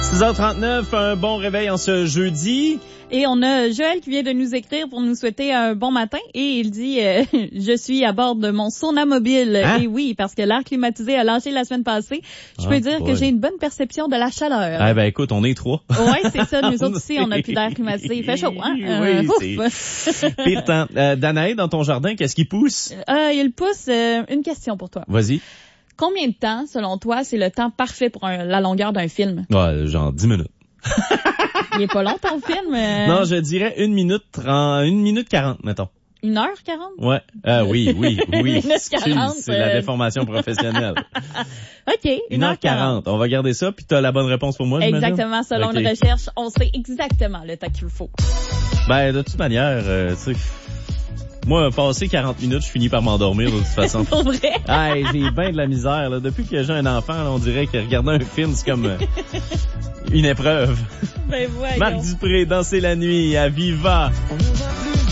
6h39, un bon réveil en ce jeudi. Et on a Joël qui vient de nous écrire pour nous souhaiter un bon matin et il dit je suis à bord de mon sauna mobile. Hein? Et oui, parce que l'air climatisé a lâché la semaine passée. Je peux dire que j'ai une bonne perception de la chaleur. Ah ben écoute, on est trois. Ouais, c'est ça. Nous autres ici, on n'a plus d'air climatisé. Il fait chaud, hein? Oui, c'est pire temps. Danae, dans ton jardin, qu'est-ce qui pousse? Il pousse une question pour toi. Vas-y. Combien de temps, selon toi, c'est le temps parfait pour la longueur d'un film? Ouais, genre 10 minutes. Il est pas long ton film? Non, je dirais 1 minute 40, mettons. 1h40? Ouais. Oui. 1h40. C'est la déformation professionnelle. OK, 1h40. On va garder ça, puis t'as la bonne réponse pour moi, j'imagine? Exactement, selon une recherche, on sait exactement le temps qu'il faut. Ben, de toute manière, tu sais, moi, passer 40 minutes, je finis par m'endormir de toute façon. Pour vrai? Hey, j'ai bien de la misère, là. Depuis que j'ai un enfant, là, on dirait que regarder un film, c'est comme une épreuve. Ben voyons. Marc Dupré, Danser la nuit à Viva.